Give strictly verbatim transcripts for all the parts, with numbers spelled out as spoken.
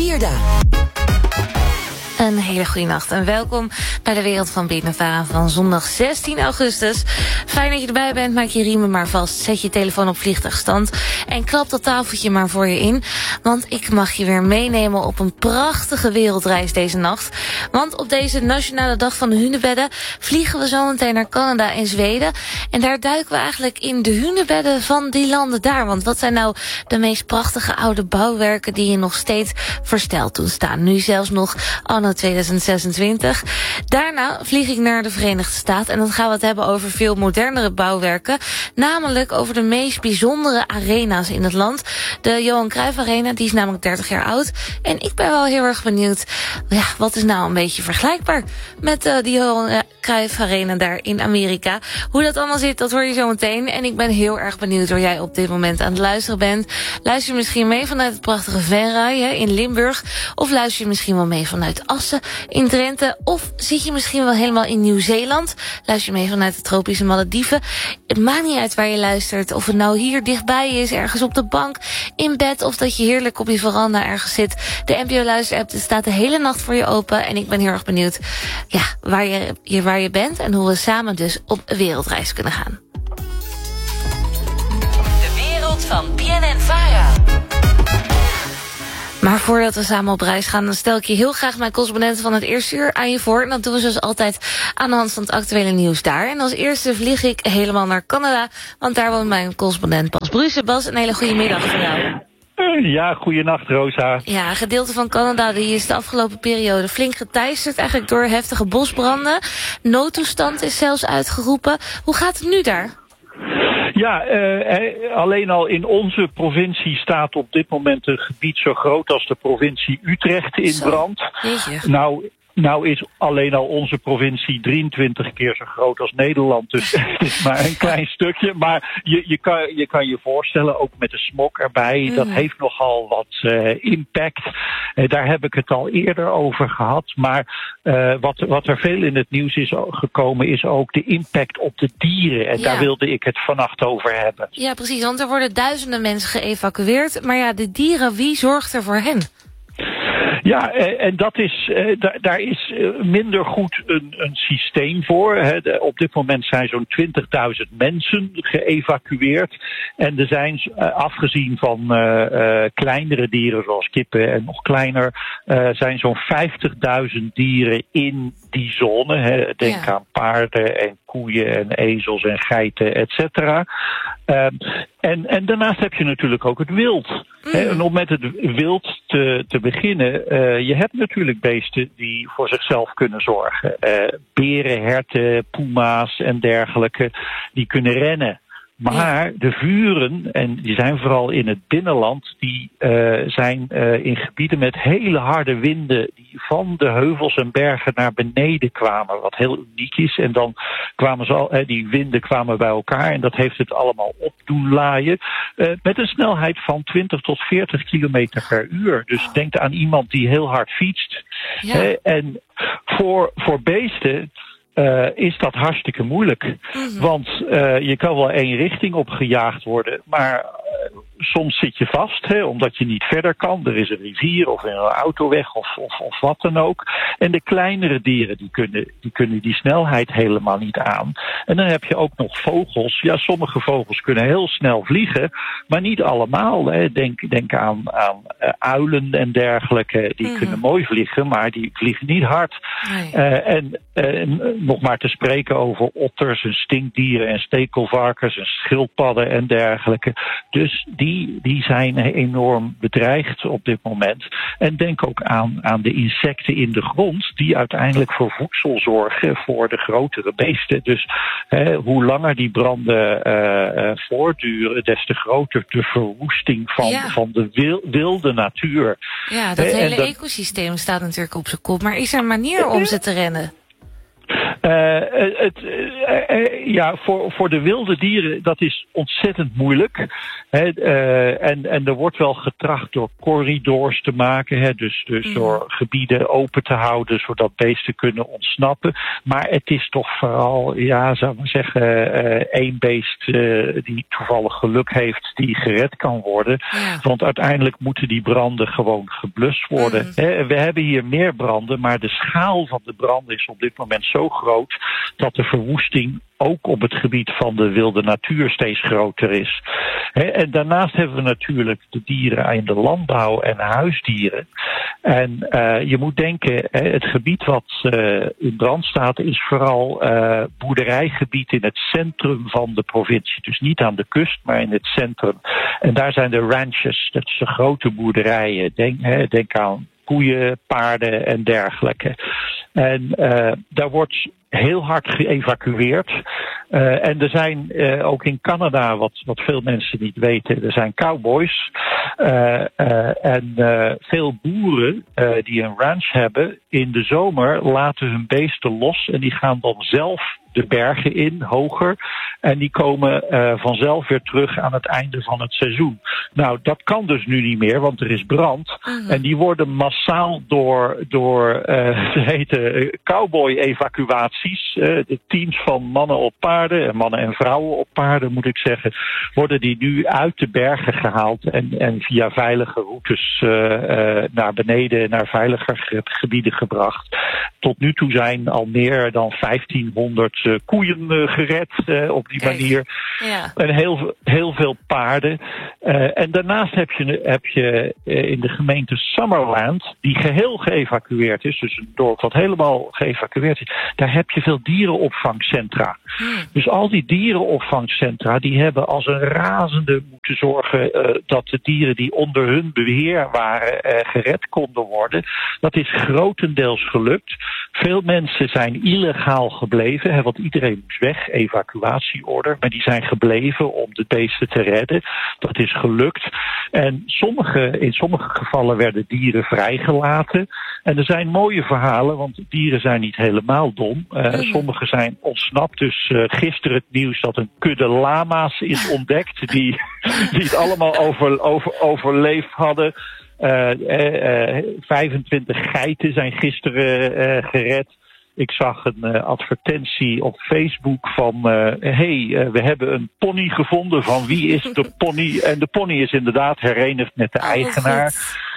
Wierda. Een hele goede nacht en welkom bij de Wereld van Piet en Vara van zondag zestien augustus. Fijn dat je erbij bent, maak je riemen maar vast, zet je telefoon op vliegtuigstand en klap dat tafeltje maar voor je in. Want ik mag je weer meenemen op een prachtige wereldreis deze nacht. Want op deze nationale dag van de hunebedden vliegen we zo meteen naar Canada en Zweden. En daar duiken we eigenlijk in de hunebedden van die landen daar. Want wat zijn nou de meest prachtige oude bouwwerken die je nog steeds versteld doen staan. Nu zelfs nog anno tweeduizend zesentwintig. Daarna vlieg ik naar de Verenigde Staten en dan gaan we het hebben over veel modernere bouwwerken. Namelijk over de meest bijzondere arena's in het land. De Johan Cruijff Arena, die is namelijk dertig jaar oud. En ik ben wel heel erg benieuwd, ja, wat is nou een beetje vergelijkbaar met uh, die Johan Cruijff Arena daar in Amerika. Hoe dat allemaal zit, dat hoor je zo meteen. En ik ben heel erg benieuwd waar jij op dit moment aan het luisteren bent. Luister je misschien mee vanuit het prachtige Venray hè, in Limburg? Of luister je misschien wel mee vanuit Assen in Drenthe? Of zit je misschien wel helemaal in Nieuw-Zeeland? Luister je mee vanuit de tropische Malediven? Het maakt niet uit waar je luistert. Of het nou hier dichtbij is, ergens op de bank, in bed, of dat je heerlijk op je veranda ergens zit. De N P O Luisterapp staat de hele nacht voor je open. En ik ben heel erg benieuwd ja, waar, je, waar je bent en hoe we samen dus op wereldreis kunnen gaan. De wereld van P N N Vara. Maar voordat we samen op reis gaan, dan stel ik je heel graag mijn correspondent van het eerste uur aan je voor. En dat doen we zoals altijd aan de hand van het actuele nieuws daar. En als eerste vlieg ik helemaal naar Canada, want daar woont mijn correspondent Bas Brussen. Bas, een hele goede middag voor jou. Ja, goeienacht Rosa. Ja, een gedeelte van Canada die is de afgelopen periode flink geteisterd, eigenlijk door heftige bosbranden. Noodtoestand is zelfs uitgeroepen. Hoe gaat het nu daar? Ja, uh, alleen al in onze provincie staat op dit moment een gebied zo groot als de provincie Utrecht in Zo, brand. Jeetje. Nou, nou is alleen al onze provincie drieëntwintig keer zo groot als Nederland. Dus het is maar een klein stukje. Maar je, je, kan, je kan je voorstellen, ook met de smog erbij, mm. dat heeft nogal wat uh, impact. Uh, daar heb ik het al eerder over gehad. Maar uh, wat, wat er veel in het nieuws is gekomen, is ook de impact op de dieren. En ja. daar wilde ik het vannacht over hebben. Ja, precies. Want er worden duizenden mensen geëvacueerd. Maar ja, de dieren, wie zorgt er voor hen? Ja, en dat is, daar is minder goed een, een systeem voor. Op dit moment zijn zo'n twintigduizend mensen geëvacueerd. En er zijn, afgezien van uh, kleinere dieren zoals kippen en nog kleiner, uh, zijn zo'n vijftigduizend dieren in die zone. Denk ja. aan paarden en koeien en ezels en geiten, et cetera. Uh, en, en daarnaast heb je natuurlijk ook het wild. Mm. He, en om met het wild te, te beginnen, uh, je hebt natuurlijk beesten die voor zichzelf kunnen zorgen. Uh, beren, herten, puma's en dergelijke, die kunnen rennen. Maar de vuren, en die zijn vooral in het binnenland, die uh, zijn uh, in gebieden met hele harde winden die van de heuvels en bergen naar beneden kwamen, wat heel uniek is. En dan kwamen ze al, uh, die winden kwamen bij elkaar en dat heeft het allemaal op doen laaien. Uh, met een snelheid van twintig tot veertig kilometer per uur. Dus denk aan iemand die heel hard fietst. Ja. Uh, en voor, voor beesten Uh, is dat hartstikke moeilijk. Mm-hmm. Want uh, je kan wel één richting op gejaagd worden, maar uh, soms zit je vast, hè, omdat je niet verder kan. Er is een rivier of een autoweg of, of, of wat dan ook. En de kleinere dieren, die kunnen, die kunnen die snelheid helemaal niet aan. En dan heb je ook nog vogels. Ja, sommige vogels kunnen heel snel vliegen, maar niet allemaal. Hè. Denk, denk aan, aan uh, uilen en dergelijke. Die mm-hmm. kunnen mooi vliegen, maar die vliegen niet hard. Nee. Uh, en uh, nog maar te spreken over otters en stinkdieren en stekelvarkens en schildpadden en dergelijke. Dus die, die zijn enorm bedreigd op dit moment. En denk ook aan, aan de insecten in de grond die uiteindelijk voor voedsel zorgen voor de grotere beesten. Dus hè, hoe langer die branden uh, uh, voortduren, des te groter de verwoesting van, ja. van de wil, wilde natuur. Ja, dat uh, hele dat, ecosysteem staat natuurlijk op zijn kop. Maar is er een manier om ze te rennen? Uh, het, uh, uh, ja, voor, voor de wilde dieren, dat is ontzettend moeilijk. Hè, uh, en, en er wordt wel getracht door corridors te maken. Hè, dus dus mm. door gebieden open te houden, zodat beesten kunnen ontsnappen. Maar het is toch vooral, ja, zou ik maar zeggen, uh, één beest uh, die toevallig geluk heeft, die gered kan worden. Ja. Want uiteindelijk moeten die branden gewoon geblust worden. Mm. Hè, we hebben hier meer branden, maar de schaal van de branden is op dit moment zo groot dat de verwoesting ook op het gebied van de wilde natuur steeds groter is. He, en daarnaast hebben we natuurlijk de dieren in de landbouw en huisdieren. En uh, je moet denken, he, het gebied wat uh, in brand staat is vooral uh, boerderijgebied in het centrum van de provincie. Dus niet aan de kust, maar in het centrum. En daar zijn de ranches, dat zijn grote boerderijen. Denk, he, denk aan koeien, paarden en dergelijke. En uh, daar wordt heel hard geëvacueerd. Uh, en er zijn uh, ook in Canada, wat, wat veel mensen niet weten, er zijn cowboys. Uh, uh, en uh, veel boeren uh, die een ranch hebben, in de zomer laten hun beesten los en die gaan dan zelf de bergen in, hoger. En die komen uh, vanzelf weer terug aan het einde van het seizoen. Nou, dat kan dus nu niet meer, want er is brand. Mm-hmm. En die worden massaal door, door uh, ze heten cowboy-evacuaties. Uh, de teams van mannen op paarden, en mannen en vrouwen op paarden, moet ik zeggen, worden die nu uit de bergen gehaald en, en via veilige routes uh, uh, naar beneden, naar veiliger gebieden gebracht. Tot nu toe zijn al meer dan vijftienhonderd uh, koeien uh, gered uh, op die Kijk. manier. Ja. En heel, heel veel paarden. Uh, en daarnaast heb je, heb je uh, in de gemeente Summerland, die geheel geëvacueerd is, dus een dorp wat helemaal geëvacueerd is, daar heb je veel dierenopvangcentra. Hmm. Dus al die dierenopvangcentra, die hebben als een razende moeten zorgen uh, dat de dieren die onder hun beheer waren uh, gered konden worden. Dat is grotendeels gelukt. Veel mensen zijn illegaal gebleven, hè, want iedereen moest weg, evacuatieorder, maar die zijn gebleven om de beesten te redden. Dat is gelukt. En sommige, in sommige gevallen werden dieren vrijgelaten. En er zijn mooie verhalen, want dieren zijn niet helemaal dom. Uh, mm. Sommige zijn ontsnapt. Dus uh, gisteren het nieuws dat een kudde lama's is ontdekt, die, die het allemaal over, over, overleefd hadden. Uh, uh, uh, vijfentwintig geiten zijn gisteren uh, gered. Ik zag een uh, advertentie op Facebook van uh, hey, uh, we hebben een pony gevonden. Van wie is de pony? En de pony is inderdaad herenigd met de eigenaar.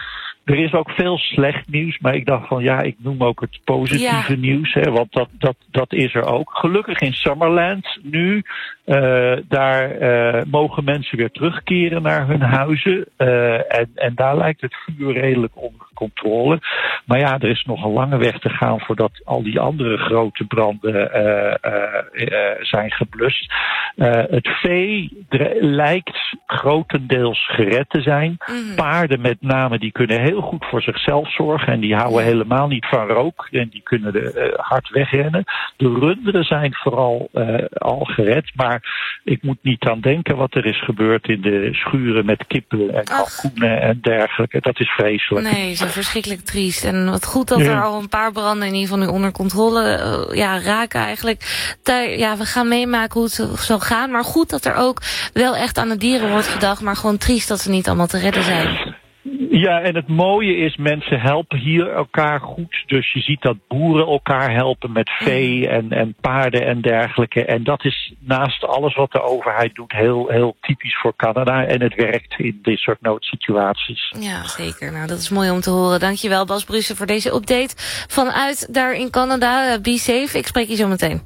Er is ook veel slecht nieuws, maar ik dacht van ja, ik noem ook het positieve ja. nieuws, hè, want dat, dat, dat is er ook. Gelukkig in Summerland nu, uh, daar uh, mogen mensen weer terugkeren naar hun huizen. Uh, en, en daar lijkt het vuur redelijk onder controle. Maar ja, er is nog een lange weg te gaan voordat al die andere grote branden uh, uh, uh, zijn geblust. Uh, het vee dre- lijkt grotendeels gered te zijn. Mm. Paarden met name, die kunnen heel goed voor zichzelf zorgen en die houden helemaal niet van rook en die kunnen er uh, hard wegrennen. De runderen zijn vooral uh, al gered, maar ik moet niet aan denken wat er is gebeurd in de schuren met kippen en kalkoenen en dergelijke. Dat is vreselijk. Nee, zo verschrikkelijk triest. En wat goed dat ja. er al een paar branden in ieder geval nu onder controle uh, ja, raken eigenlijk. Daar, ja, we gaan meemaken hoe het zal gaan, maar goed dat er ook wel echt aan de dieren wordt gedacht, maar gewoon triest dat ze niet allemaal te redden zijn. Ja, en het mooie is, mensen helpen hier elkaar goed. Dus je ziet dat boeren elkaar helpen met vee en, en paarden en dergelijke. En dat is naast alles wat de overheid doet heel, heel typisch voor Canada. En het werkt in dit soort noodsituaties. Ja, zeker. Nou, dat is mooi om te horen. Dankjewel, Bas Brussen, voor deze update vanuit daar in Canada. Be safe. Ik spreek je zo meteen.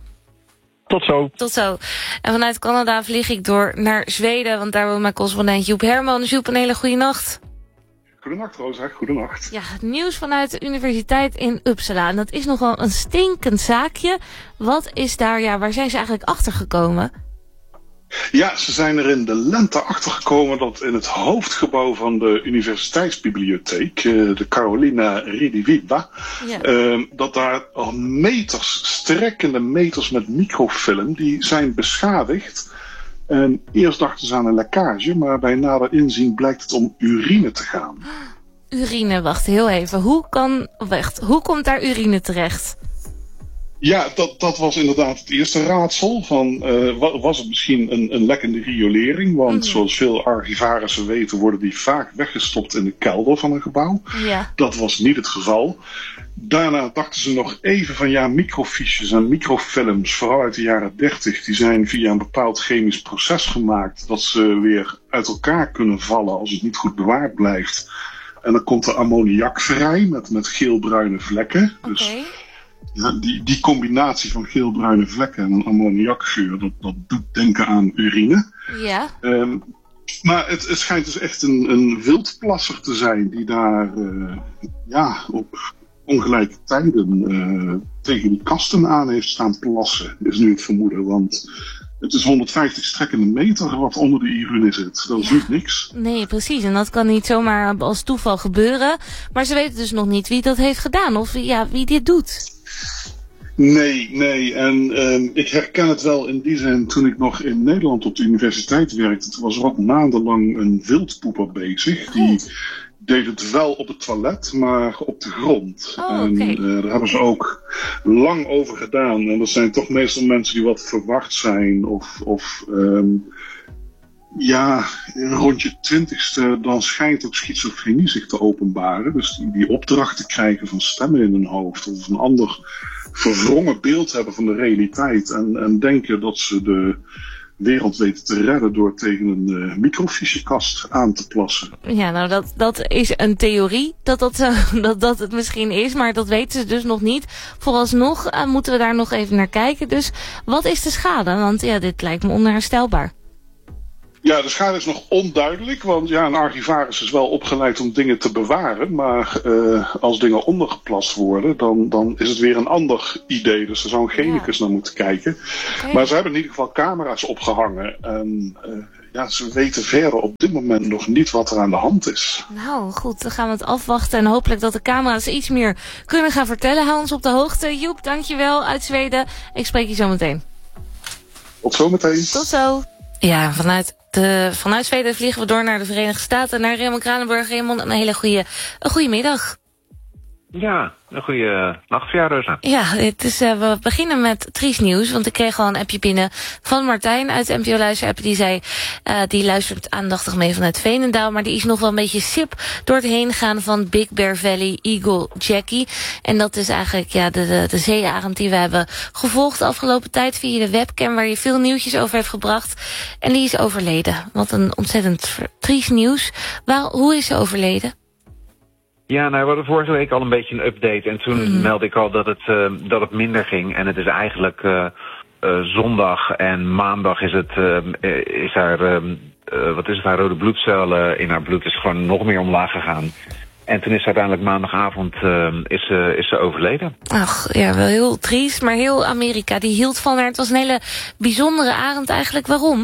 Tot zo. Tot zo. En vanuit Canada vlieg ik door naar Zweden, want daar woont mijn correspondent Joep Herman. Joep, een hele goede nacht. Goedenacht, Rosa. Goedenacht. Ja, het nieuws vanuit de universiteit in Uppsala. En dat is nogal een stinkend zaakje. Wat is daar, ja, waar zijn ze eigenlijk achter gekomen? Ja, ze zijn er in de lente achter gekomen dat in het hoofdgebouw van de universiteitsbibliotheek, de Carolina Rediviva, ja. uh, dat daar al meters, strekkende meters met microfilm, die zijn beschadigd. En eerst dachten ze aan een lekkage, maar bij nader inzien blijkt het om urine te gaan. Urine, wacht heel even. Hoe kan, wacht, hoe komt daar urine terecht? Ja, dat, dat was inderdaad het eerste raadsel. Van, uh, was het misschien een, een lekkende riolering? Want mm-hmm. zoals veel archivarissen weten, worden die vaak weggestopt in de kelder van een gebouw. Ja. Dat was niet het geval. Daarna dachten ze nog even van ja, microfiches en microfilms, vooral uit de jaren dertig, die zijn via een bepaald chemisch proces gemaakt, dat ze weer uit elkaar kunnen vallen als het niet goed bewaard blijft. En dan komt er ammoniak vrij met, met geel-bruine vlekken. Okay. Dus ja, die, die combinatie van geel-bruine vlekken en een ammoniakgeur, dat, dat doet denken aan urine. Ja. Um, maar het, het schijnt dus echt een, een wildplasser te zijn die daar uh, ja, op ongelijke tijden uh, tegen die kasten aan heeft staan plassen, is nu het vermoeden. Want het is honderdvijftig strekkende meter wat onder de Irune zit. Dat is ja. niet niks. Nee, precies. En dat kan niet zomaar als toeval gebeuren. Maar ze weten dus nog niet wie dat heeft gedaan of ja, wie dit doet. Nee, nee. En uh, ik herken het wel in die zin. Toen ik nog in Nederland op de universiteit werkte, toen was er ook maandenlang een wildpoeper bezig. Oh. Die deed het wel op het toilet, maar op de grond. Oh, en okay. uh, daar hebben ze ook lang over gedaan. En dat zijn toch meestal mensen die wat verward zijn. Of, of um, ja, rond je twintigste dan schijnt ook schizofrenie zich te openbaren. Dus die, die opdrachten krijgen van stemmen in hun hoofd. Of een ander verwrongen beeld hebben van de realiteit. En, en denken dat ze de wereld weten te redden door tegen een uh, microfichekast aan te plassen. Ja, nou dat, dat is een theorie dat dat, uh, dat dat het misschien is, maar dat weten ze dus nog niet. Vooralsnog uh, moeten we daar nog even naar kijken. Dus wat is de schade? Want ja, dit lijkt me onherstelbaar. Ja, de schade is nog onduidelijk, want ja, een archivaris is wel opgeleid om dingen te bewaren, maar uh, als dingen ondergeplast worden, dan, dan is het weer een ander idee. Dus er zou een chemicus ja. naar moeten kijken. Okay. Maar ze hebben in ieder geval camera's opgehangen en uh, ja, ze weten verder op dit moment nog niet wat er aan de hand is. Nou goed, dan gaan we het afwachten en hopelijk dat de camera's iets meer kunnen gaan vertellen. Hou ons op de hoogte. Joep, dankjewel uit Zweden. Ik spreek je zo meteen. Tot zometeen. Tot zo. Ja, vanuit, de, vanuit Zweden vliegen we door naar de Verenigde Staten, naar Raymond Kranenburg. Raymond, een hele goede, een goede middag. Ja, een goede nacht voor jou, Rosa. Ja, het is, uh, we beginnen met triest nieuws, want ik kreeg al een appje binnen van Martijn uit de N P O-luisterapp. Die zei, uh, die luistert aandachtig mee vanuit Veenendaal, maar die is nog wel een beetje sip door het heen gaan van Big Bear Valley Eagle Jackie. En dat is eigenlijk ja, de, de, de zeearend die we hebben gevolgd de afgelopen tijd via de webcam, waar je veel nieuwtjes over heeft gebracht. En die is overleden. Wat een ontzettend triest nieuws. Waar, hoe is ze overleden? Ja, nou, we hadden vorige week al een beetje een update. En toen mm. meldde ik al dat het, uh, dat het minder ging. En het is eigenlijk uh, uh, zondag en maandag is, het, uh, is haar, uh, uh, wat is het, haar rode bloedcellen in haar bloed is gewoon nog meer omlaag gegaan. En toen is uiteindelijk maandagavond uh, is, uh, is ze overleden. Ach, ja, wel heel triest. Maar heel Amerika, die hield van haar. Het was een hele bijzondere arend eigenlijk. Waarom?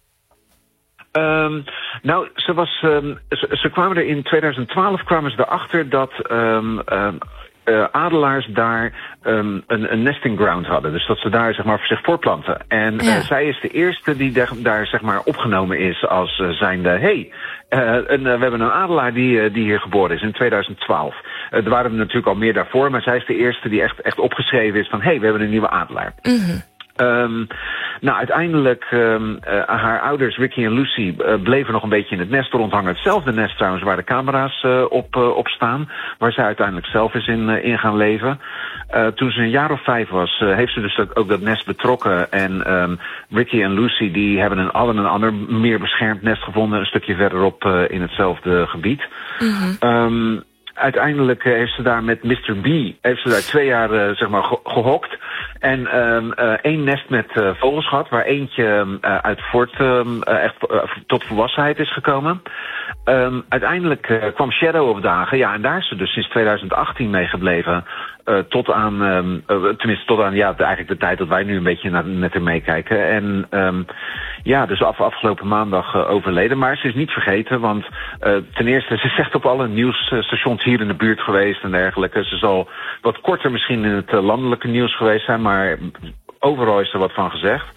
Um, nou, ze, was, um, ze, ze kwamen er in twintig twaalf kwamen ze erachter dat um, um, uh, adelaars daar um, een, een nesting ground hadden. Dus dat ze daar zeg maar voor zich voortplanten. En ja. uh, zij is de eerste die de, daar zeg maar opgenomen is als uh, zijnde, hey, uh, een, uh, we hebben een adelaar die, uh, die hier geboren is in twintig twaalf. Uh, er waren er natuurlijk al meer daarvoor, maar zij is de eerste die echt, echt opgeschreven is van, hey, we hebben een nieuwe adelaar. Mm-hmm. Um, nou, uiteindelijk, um, uh, haar ouders, Ricky en Lucy, uh, bleven nog een beetje in het nest rondhangen. Hetzelfde nest trouwens waar de camera's uh, op, uh, op staan. Waar zij uiteindelijk zelf is in, uh, in gaan leven. Uh, toen ze een jaar of vijf was, uh, heeft ze dus ook, ook dat nest betrokken. En um, Ricky en Lucy, die hebben een, al een ander meer beschermd nest gevonden. Een stukje verderop uh, in hetzelfde gebied. Mm-hmm. Um, Uiteindelijk uh, heeft ze daar met mister B, heeft ze daar twee jaar uh, zeg maar ge- gehokt. En um, uh, één nest met uh, vogels gehad, waar eentje um, uh, uit voort um, uh, echt uh, tot volwassenheid is gekomen. Um, uiteindelijk uh, kwam Shadow opdagen, ja, en daar is ze dus sinds twintig achttien mee gebleven. Uh, tot aan, um, uh, tenminste tot aan, ja, de, eigenlijk de tijd dat wij nu een beetje naar, met haar meekijken. En um, ja, dus af, afgelopen maandag uh, overleden. Maar ze is niet vergeten, want uh, ten eerste, ze is echt op alle nieuwsstations hier in de buurt geweest en dergelijke. Ze zal wat korter misschien in het uh, landelijke nieuws geweest zijn, maar overal is er wat van gezegd.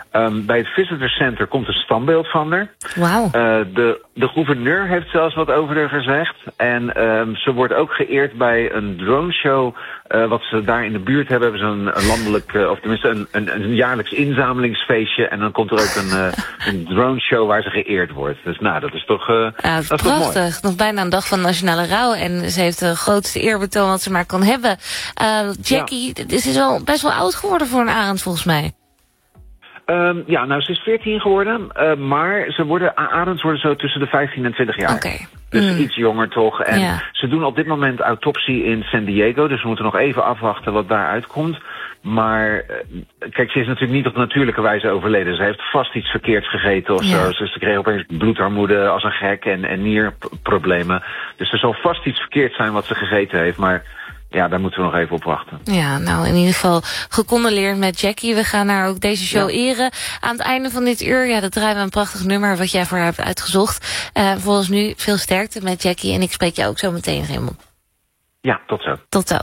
Um, bij het Visitor Center komt een standbeeld van haar. Wauw. Uh, de, de gouverneur heeft zelfs wat over haar gezegd. En um, ze wordt ook geëerd bij een droneshow. Uh, wat ze daar in de buurt hebben. Hebben ze een, een landelijk, uh, of tenminste een, een, een jaarlijks inzamelingsfeestje. En dan komt er ook een, uh, een droneshow waar ze geëerd wordt. Dus nou, dat is toch, uh, ja, dat is toch prachtig. mooi. Nog bijna een dag van nationale rouw. En ze heeft de grootste eerbetoon wat ze maar kan hebben. Uh, Jackie, ja. Dit is wel best wel oud geworden voor een arend volgens mij. Um, ja, nou, ze is veertien geworden. Uh, maar ze worden, arends worden zo tussen de vijftien en twintig jaar. Okay. Dus mm. iets jonger toch. En ja. ze doen op dit moment autopsie in San Diego. Dus we moeten nog even afwachten wat daar uitkomt. Maar kijk, ze is natuurlijk niet op natuurlijke wijze overleden. Ze heeft vast iets verkeerds gegeten of ja. zo. Dus ze kreeg opeens bloedarmoede als een gek en, en nierproblemen. Dus er zal vast iets verkeerd zijn wat ze gegeten heeft. Maar ja, daar moeten we nog even op wachten. Ja, nou in ieder geval gecondoleerd met Jackie. We gaan haar ook deze show ja. eren. Aan het einde van dit uur, ja, dat draaien we een prachtig nummer wat jij voor haar hebt uitgezocht. Uh, volgens nu veel sterkte met Jackie en ik spreek jou ook zo meteen, Raymond. Ja, tot zo. Tot zo.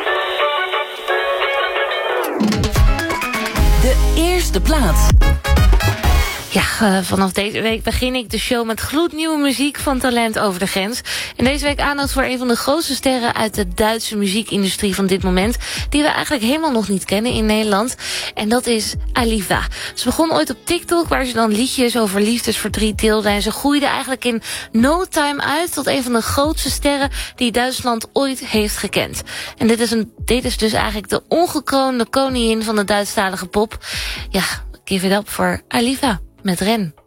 De eerste plaats. Ja, uh, vanaf deze week begin ik de show met gloednieuwe muziek van talent over de grens. En deze week aandacht voor een van de grootste sterren uit de Duitse muziekindustrie van dit moment, die we eigenlijk helemaal nog niet kennen in Nederland. En dat is Aliva. Ze begon ooit op TikTok, waar ze dan liedjes over liefdesverdriet deelde. En ze groeide eigenlijk in no time uit tot een van de grootste sterren die Duitsland ooit heeft gekend. En dit is, een, dit is dus eigenlijk de ongekroonde koningin van de Duitsstalige pop. Ja, give it up voor Aliva. Met Ren.